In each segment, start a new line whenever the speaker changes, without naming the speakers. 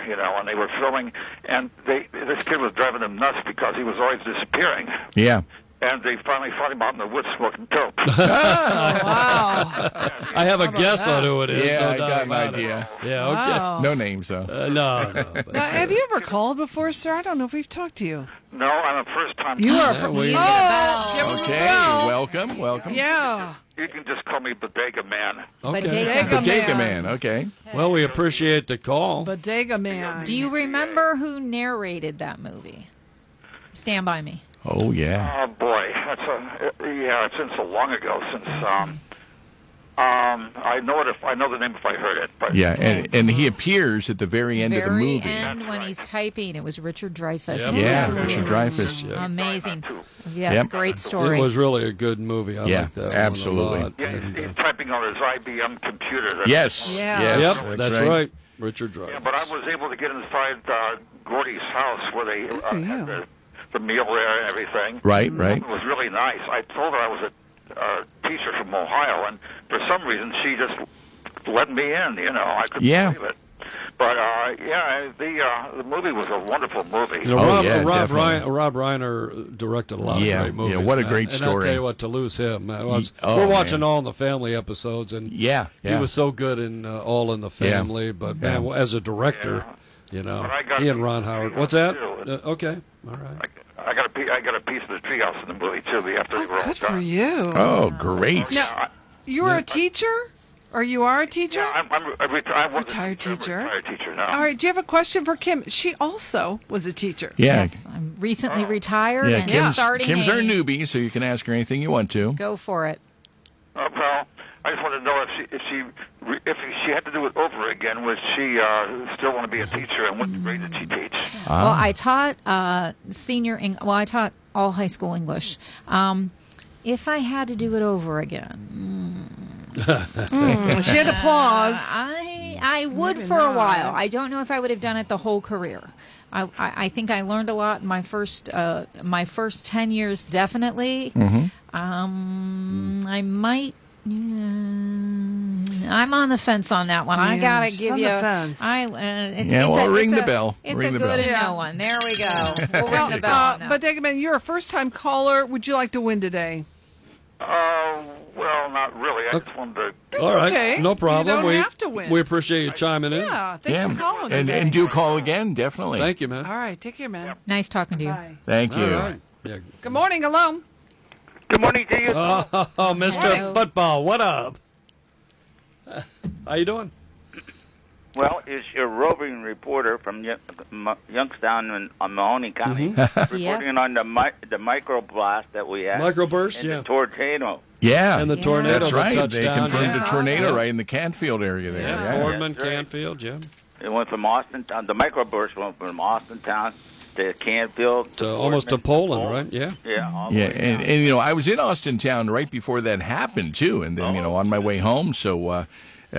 and they were filming, and this kid was driving them nuts because he was always disappearing.
Yeah.
And they finally found him out in the woods smoking dope.
Wow.
I have a guess on who it is.
Yeah,
no
I
doubt
got an
about it.
idea.
Yeah, okay.
Wow.
No names, though.
No.
Now, have you ever called before, sir? I don't know if we've talked to you.
No, I'm a first-time.
You are.
Yeah, we-
Give him a
Okay,
bell.
welcome.
Yeah.
You can just call me Bodega Man.
Okay.
Bodega
Bodega
Man.
Man, okay.
Well, we appreciate the call.
Bodega Man.
Do you remember who narrated that movie? Stand By Me.
Oh, yeah.
Oh boy, it's been so long ago since I know it. If I know the name, if I heard it. But
Yeah, and he appears at the very end of the
Very
movie.
end when he's typing. It was Richard Dreyfuss.
Yep.
Yeah, Richard Dreyfuss.
Amazing. Yes,
Yep.
great story.
It was really a good movie. I
Yeah,
like that
absolutely.
one a lot.
yeah,
And,
he's typing on his IBM computer.
Yes.
Yeah.
Yes,
yep, that's right. Richard Dreyfuss.
Yeah, but I was able to get inside Gordy's house where they
for you.
had the meal there and everything.
Right.
It was really nice. I told her I was a teacher from Ohio, and for some reason she just let me in. I couldn't believe it. But the movie was a wonderful movie.
Rob
definitely.
Reiner directed a lot of great movies.
Yeah, what a
man.
great
And
story.
I'll tell you what, to lose him,
we're
watching All in the Family episodes, and
Yeah.
he was so good in All in the Family. But man, as a director, he and Ron Howard. What's that? Okay, all right.
I got a piece of the treehouse in the movie too. After they were all
Good
done.
for you.
Oh, great.
Now, you were a teacher? Or you are a teacher?
Yeah, I'm a
Retired teacher.
Retired teacher now.
All right, do you have a question for Kim? She also was a teacher.
Yeah.
Yes, I'm recently retired and starting
Kim's our newbie, so you can ask her anything you want to.
Go for it.
Well, I just want to know if she had to do it over again, would she still want to be a teacher, and what grade did she teach?
Well, I taught I taught all high school English. If I had to do it over again,
She had applause.
I would
Maybe
for a while.
not.
I don't know if I would have done it the whole career. I think I learned a lot in my first 10 years, definitely. I might. I'm on the fence on that one. I
Yeah,
gotta
she's
give
on
you.
the fence.
Ring the bell.
It's
Ring
a
the
good
bell.
and no one. There we go. We'll ring the bell. on that.
But Degaman, you're a first-time caller. Would you like to win today?
Well, not really. I just wanted to.
All right,
okay.
no problem.
You don't
we
have to win.
We appreciate you chiming in.
Yeah, thanks for calling.
And
today.
do call again, definitely.
Thank you, man.
All right, take care, man.
Nice talking to you.
Bye.
Thank you.
All right. Yeah.
Good morning, hello.
Good morning to you.
Oh, Mr.
Hello.
Football, what up? How you doing?
Well, it's your roving reporter from Youngstown in Mahoney County, reporting on the microblast that we had.
Microburst,
and
yeah.
the tornado.
Yeah.
And the tornado
That's
that
right.
touched
They
down.
confirmed
Yeah.
a tornado
Yeah.
right in the Canfield area there.
Yeah,
Yeah.
Boardman,
That's right.
Canfield, yeah.
It went from Austintown. The microburst went from Austintown to Canfield.
To almost to Poland, right? Yeah.
Yeah. all the
Yeah,
way down.
and I was in Austintown right before that happened too, and then on my way home, so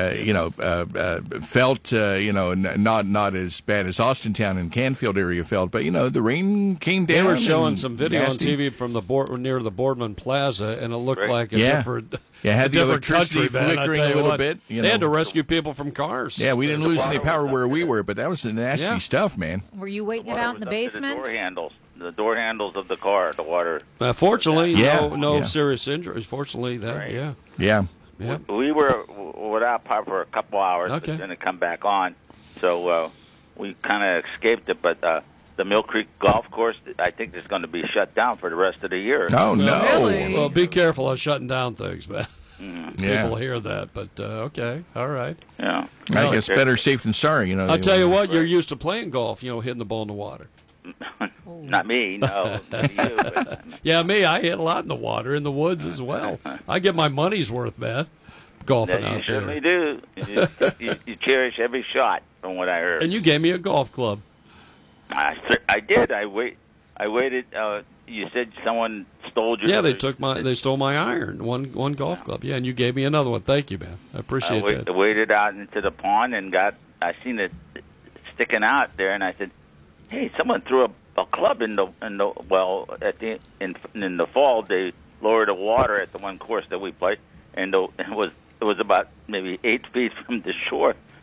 felt not as bad as Austintown and Canfield area felt, but the rain came down.
They were showing
and
some video
nasty.
on TV from near the Boardman Plaza, and it looked
Right.
like a
Yeah.
different.
Yeah, had
a
the
different
electricity
country, man, I
flickering
tell
a
you
little
what.
bit.
They had to rescue people from cars.
Yeah, we didn't lose any power where we were, but that was the nasty
Yeah.
stuff, man.
Were you waiting it
Water
out in
was
the
up to
basement?
The door handles of the car, the water.
Fortunately,
Yeah.
no
Yeah.
serious injuries. Fortunately, that
Right.
Yeah.
yeah.
We were without power for a couple hours,
Okay.
but then it come back on. So we kind of escaped it, but the Mill Creek Golf Course, I think, is going to be shut down for the rest of the year.
Oh no.
Really?
Well, be careful on shutting down things, man.
Yeah.
People hear that, but okay, all right.
Yeah.
I guess better safe than sorry.
I'll tell you what, you're used to playing golf, hitting the ball in the water.
Not me, no. Not you, but,
Yeah, me, I hit a lot in the water, in the woods as well. I get my money's worth, man, golfing
you
out
certainly
there.
do. You cherish every shot, from what I heard.
And you gave me a golf club.
I did. I waited. You said someone stole your.
Yeah, they stole my iron, one golf club. Yeah, and you gave me another one. Thank you, man. I appreciate that.
I waited out into the pond and I seen it sticking out there, and I said, "Hey, someone threw a club in the well in the fall. They lowered the water at the one course that we played, and it was about maybe 8 feet from the shore.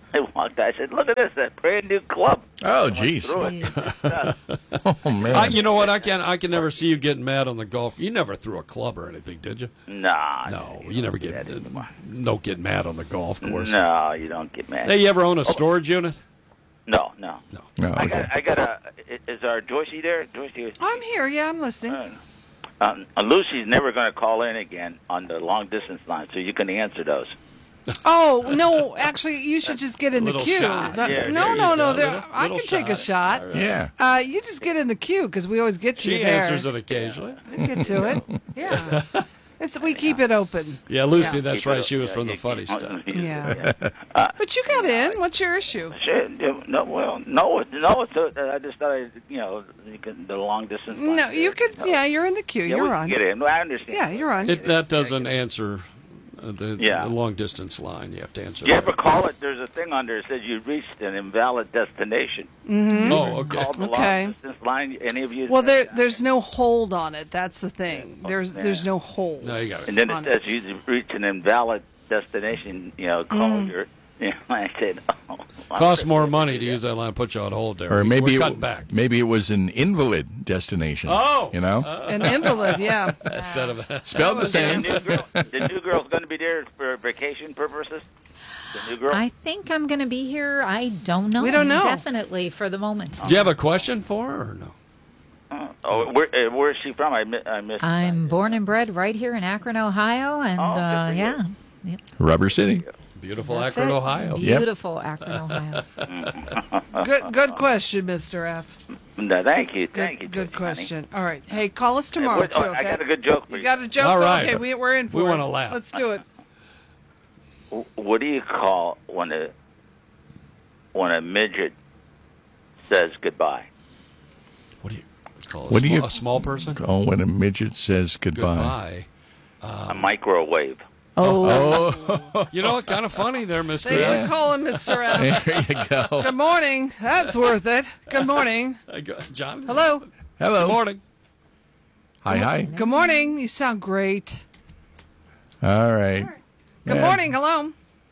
I walked out. I said, "Look at this, that brand new club."
Oh, jeez. Oh man.
You know what? I can never see you getting mad on the golf. You never threw a club or anything, did you?
Nah.
No, you never get mad on the golf course.
No, you don't get mad.
Hey, you ever own a storage unit?
No.
Okay.
I got a. Is our Joycey there? Joycey.
I'm here. Yeah, I'm listening.
Lucy's never going to call in again on the long distance line, so you can answer those.
Oh no! Actually, you should just get in the queue.
Shot.
No. I can take a shot.
Right.
Yeah.
You just get in the queue because we always get to you
She
there.
answers it occasionally.
I get to it. Yeah. We keep it open.
Yeah, Lucy,
Yeah.
that's right. She was from the funny stuff.
Yeah. But you got in. What's your issue?
No. I just thought the long distance line.
No, you could. Yeah, you're in the queue.
Yeah,
you're
we
on.
can get in. I understand.
Yeah, you're on.
That doesn't answer the long distance line. You have to answer.
You ever call it? There's a thing under it says you reached an invalid destination.
Mm-hmm.
Oh, okay.
Called the long distance line. Any of you?
Well, there's no hold on it. That's the thing. There's no hold.
No, you got it.
And then it says you reached an invalid destination. Call your. I said,
costs more money to use that line. Put you on hold there.
Or maybe
we're cutting back.
Maybe it was an invalid destination.
Oh,
An invalid. Yeah.
Instead of
spelled the same.
The new girl's going to be there for vacation purposes. The new girl.
I think I'm going to be here. I don't know.
We don't know.
Definitely for the moment.
Do you have a question for her or no?
Where is she from? I missed.
I'm born and bred right here in Akron, Ohio, and Yep.
Rubber City.
Beautiful
That's
Akron,
it.
Ohio.
Beautiful Akron, Ohio.
Good question, Mr. F.
No, thank you.
Good question. All right. Hey, call us tomorrow, too, okay?
I got a good joke for you.
You got a joke?
All right.
Okay, we're in for it.
We want to laugh.
Let's do it.
What do you call when a midget says goodbye?
What do you call
What do you-
a small person?
Oh, when a midget says goodbye.
A microwave.
Oh.
You know what? Kind of funny there, Mr.
Thanks
F.
for calling, Mr. F.
There you go.
Good morning. That's worth it. Good morning.
John?
Hello.
Hello.
Good morning.
Hi.
Good morning. You sound great.
All right.
Good morning. Hello.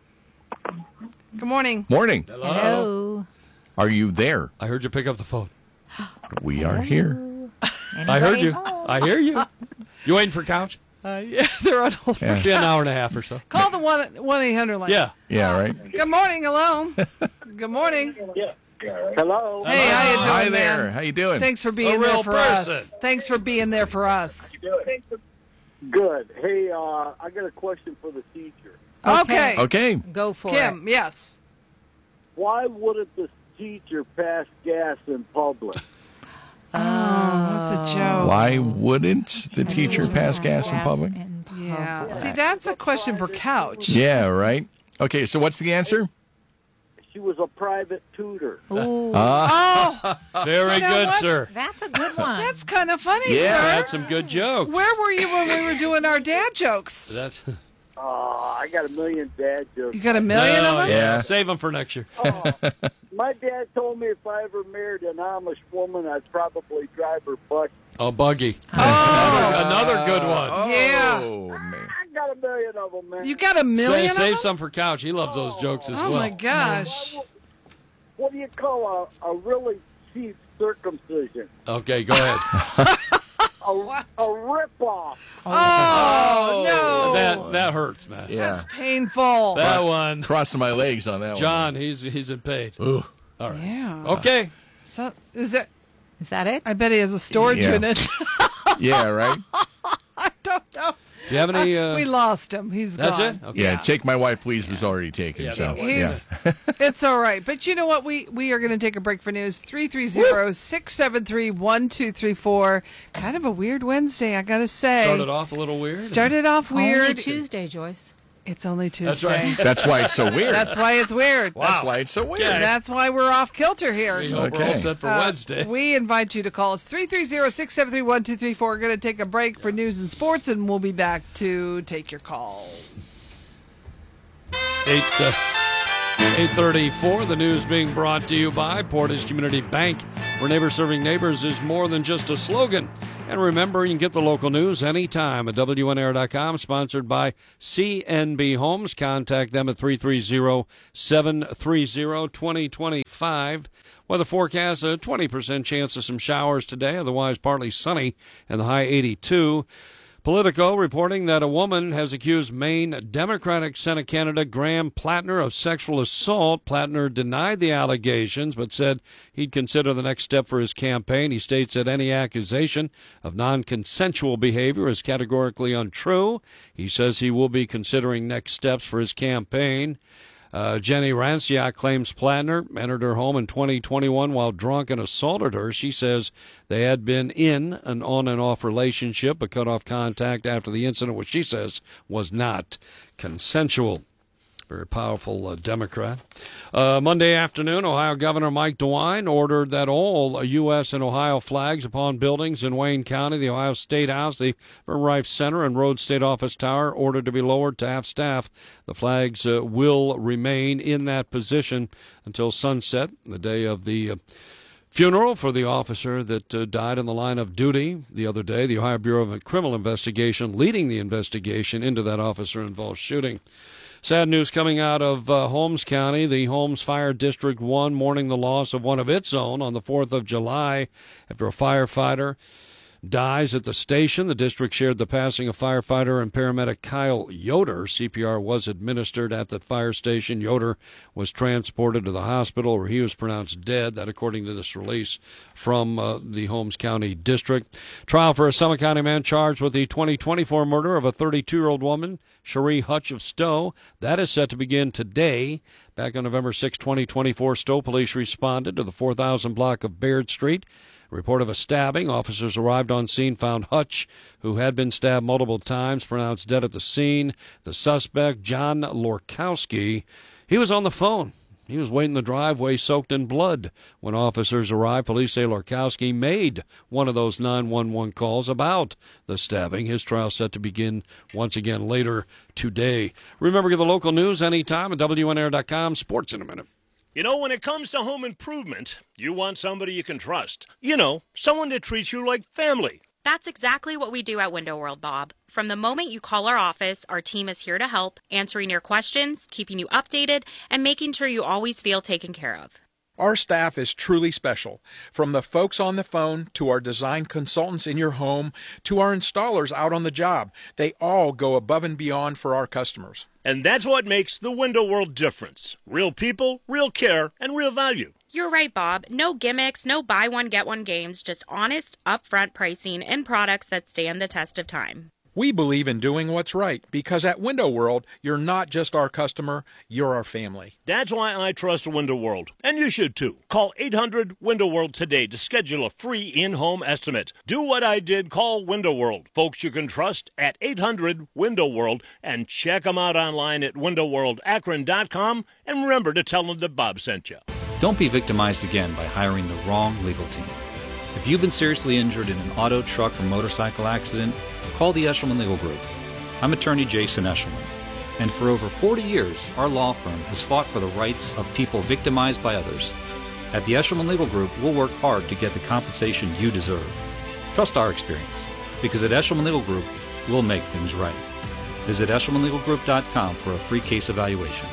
Good morning.
Morning.
Hello.
Are you there?
I heard you pick up the phone.
We are here.
I heard you.
home?
I hear you. You waiting for couch?
Yeah, they're on hold.
Yeah.
Be an hour and a half or so.
Call the 1-800 line.
Yeah.
Yeah, right.
Good morning. Hello. Good morning.
Hello.
Hey, how you doing,
Hi
man?
there. How you doing?
Thanks for being
A
there
real
for
person.
us. Thanks for being there for us.
Good. Hey, I got a question for the teacher.
Okay.
Okay.
Go for
Kim, yes.
Why wouldn't the teacher pass gas in public?
Oh, that's a joke.
Why wouldn't the teacher pass gas in public?
Yeah. See, that's a question for Couch.
Yeah, right. Okay, so what's the answer?
She was a private tutor.
Ooh,
Oh,
Very
You know
good,
what?
sir.
that's a good one.
that's kind of funny,
Yeah.
sir.
That's some good jokes.
Where were you when we were doing our dad jokes?
That's
I got a million dad jokes.
You got a million of them?
Yeah.
Save them for next year.
My dad told me if I ever married an Amish woman, I'd probably drive her butt.
Oh, buggy.
Oh,
Another good one.
Yeah.
Oh, man.
I got a million of them, man.
you got a million of
Save
them?
some for couch. He loves those jokes as
Oh,
well.
my gosh.
What do you call a really cheap circumcision?
Okay, go ahead.
A rip-off.
Oh, no.
That hurts, man.
Yeah.
That's painful.
That one.
Crossing my legs on that
John, he's in pain.
one. Ooh.
All right.
Yeah.
Okay.
So, is it?
Is that it?
I bet he has a storage
Yeah.
unit.
Yeah, right?
I don't know.
Do you have any?
We lost him. He's
That's
gone.
it? Okay.
Yeah, Take My Wife Please was already taken.
Yeah,
so,
that one.
yeah.
It's all right. But you know what? We are going to take a break for news. 330-673-1234. Kind of a weird Wednesday, I got to say.
Started off a little weird.
Started off weird.
Only Tuesday, Joyce.
It's only Tuesday.
That's right.
That's why it's so weird.
That's why it's weird.
Wow.
That's why it's so weird.
Okay.
That's why we're off kilter here.
We hope we're all
Okay.
set for Wednesday.
We invite you to call us 330-673-1234. We're going to take a break for news and sports, and we'll be back to take your call.
8:34. The news being brought to you by Portage Community Bank, where neighbor serving neighbors is more than just a slogan. And remember, you can get the local news anytime at WNAir.com, sponsored by CNB Homes. Contact them at 330-730-2025. Weather forecast, a 20% chance of some showers today, otherwise partly sunny and the high 82. Politico reporting that a woman has accused Maine Democratic Senate candidate Graham Plattner of sexual assault. Plattner denied the allegations, but said he'd consider the next step for his campaign. He states that any accusation of non-consensual behavior is categorically untrue. He says he will be considering next steps for his campaign. Jenny Ranciak claims Plattner entered her home in 2021 while drunk and assaulted her. She says they had been in an on-and-off relationship but cut off contact after the incident, which she says was not consensual. Very powerful Democrat. Monday afternoon, Ohio Governor Mike DeWine ordered that all U.S. and Ohio flags upon buildings in Wayne County, the Ohio State House, the Rife Center, and Rhodes State Office Tower, ordered to be lowered to half-staff. The flags will remain in that position until sunset, the day of the funeral for the officer that died in the line of duty the other day. The Ohio Bureau of Criminal Investigation leading the investigation into that officer-involved shooting. Sad news coming out of Holmes County. The Holmes Fire District 1 mourning the loss of one of its own on the 4th of July after a firefighter dies at the station. The district shared the passing of firefighter and paramedic Kyle Yoder. CPR was administered at the fire station. Yoder was transported to the hospital where he was pronounced dead. That according to this release from the Holmes County District. Trial for a Summit County man charged with the 2024 murder of a 32-year-old woman, Cherie Hutch of Stowe. That is set to begin today. Back on November 6, 2024, Stowe police responded to the 4000 block of Baird Street. Report of a stabbing. Officers arrived on scene, found Hutch, who had been stabbed multiple times, pronounced dead at the scene. The suspect, John Lorkowski, he was on the phone. He was waiting in the driveway soaked in blood. When officers arrived, police say Lorkowski made one of those 911 calls about the stabbing. His trial set to begin once again later today. Remember, get the local news anytime at WNAir.com. Sports in a minute.
You know, when it comes to home improvement, you want somebody you can trust. You know, someone that treats you like family.
That's exactly what we do at Window World, Bob. From the moment you call our office, our team is here to help, answering your questions, keeping you updated, and making sure you always feel taken care of.
Our staff is truly special. From the folks on the phone, to our design consultants in your home, to our installers out on the job, they all go above and beyond for our customers.
And that's what makes the Window World difference. Real people, real care, and real value.
You're right, Bob. No gimmicks, no buy one, get one games, just honest, upfront pricing and products that stand the test of time.
We believe in doing what's right, because at Window World, you're not just our customer, you're our family.
That's why I trust Window World, and you should too. Call 800-WINDOW-WORLD today to schedule a free in-home estimate. Do what I did, call Window World. Folks you can trust at 800-WINDOW-WORLD, and check them out online at windowworldakron.com, and remember to tell them that Bob sent you.
Don't be victimized again by hiring the wrong legal team. If you've been seriously injured in an auto, truck, or motorcycle accident, call the Eshelman Legal Group. I'm attorney Jason Eshelman, and for over 40 years, our law firm has fought for the rights of people victimized by others. At the Eshelman Legal Group, we'll work hard to get the compensation you deserve. Trust our experience, because at Eshelman Legal Group, we'll make things right. Visit EshelmanLegalGroup.com for a free case evaluation.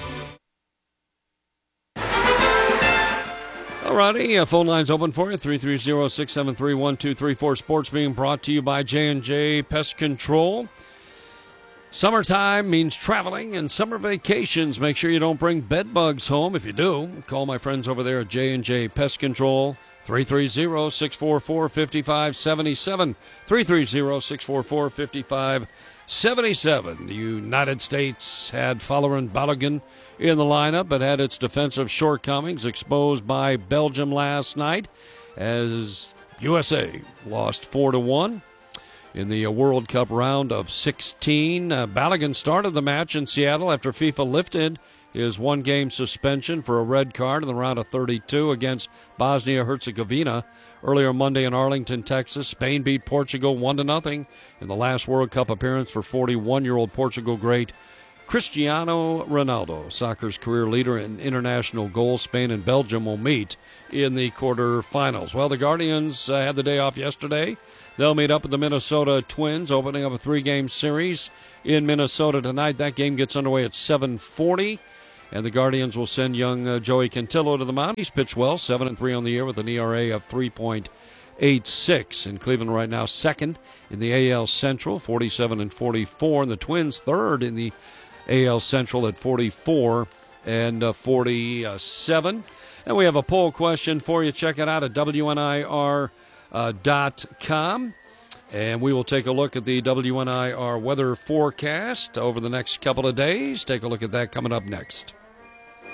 Alrighty, phone lines open for you, 330-673-1234. Sports being brought to you by J&J Pest Control. Summertime means traveling and summer vacations. Make sure you don't bring bed bugs home. If you do, call my friends over there at J&J Pest Control, 330-644-5577, 330-644-5577. The United States had Folarin Balogun in the lineup, but had its defensive shortcomings exposed by Belgium last night as USA lost 4-1 in the World Cup round of 16. Balogun started the match in Seattle after FIFA lifted his one-game suspension for a red card in the round of 32 against Bosnia-Herzegovina. Earlier Monday in Arlington, Texas, Spain beat Portugal 1-0 in the last World Cup appearance for 41-year-old Portugal great Cristiano Ronaldo. Soccer's career leader in international goals. Spain and Belgium will meet in the quarterfinals. Well, the Guardians had the day off yesterday. They'll meet up with the Minnesota Twins, opening up a 3-game series in Minnesota tonight. That game gets underway at 7:40. And the Guardians will send young Joey Cantillo to the mound. He's pitched well, 7-3 on the year with an ERA of 3.86. And Cleveland right now second in the AL Central, 47-44. And the Twins third in the AL Central at 44-47. And we have a poll question for you. Check it out at WNIR.com. And we will take a look at the WNIR weather forecast over the next couple of days. Take a look at that coming up next.